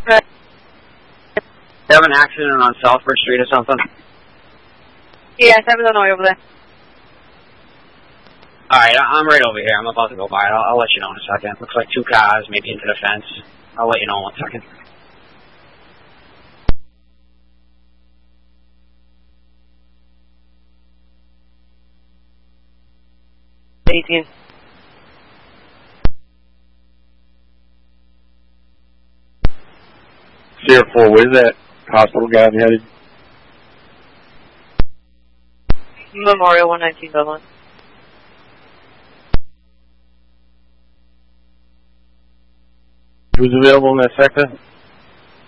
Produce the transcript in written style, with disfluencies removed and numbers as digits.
Right. You have an accident on Southbridge Street or something? Yeah, 7 Illinois over there. Alright, I'm right over here. I'm about to go by it. I'll let you know in a second. Looks like 2 cars, maybe into the fence. I'll let you know in 1 second. $18. Sierra 4, where's that hospital guy headed? Memorial 119 Dublin. Who's available in that sector?